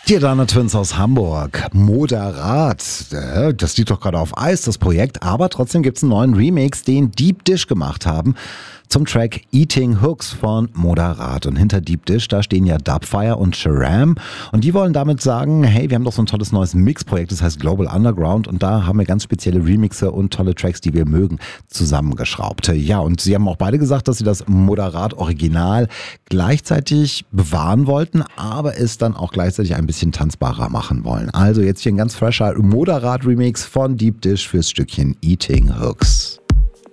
Die Adana Twins aus Hamburg. Moderat. Das liegt doch gerade auf Eis, das Projekt. Aber trotzdem gibt es einen neuen Remix, den Deep Dish gemacht haben. Zum Track Eating Hooks von Moderat. Und hinter Deep Dish, da stehen ja Dubfire und Sharam. Und die wollen damit sagen, hey, wir haben doch so ein tolles neues Mixprojekt, das heißt Global Underground. Und da haben wir ganz spezielle Remixe und tolle Tracks, die wir mögen, zusammengeschraubt. Ja, und sie haben auch beide gesagt, dass sie das Moderat Original gleichzeitig bewahren wollten, aber es dann auch gleichzeitig ein bisschen tanzbarer machen wollen. Also jetzt hier ein ganz fresher Moderat Remix von Deep Dish fürs Stückchen Eating Hooks.